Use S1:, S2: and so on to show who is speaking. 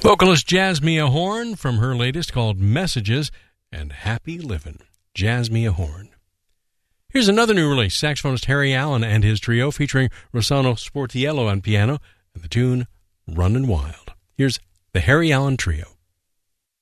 S1: Vocalist Jasmia Horn from her latest called Messages and Happy Livin'. Jasmia Horn. Here's another new release, saxophonist Harry Allen and his trio featuring Rossano Sportiello on piano and the tune Runnin' Wild. Here's the Harry Allen Trio.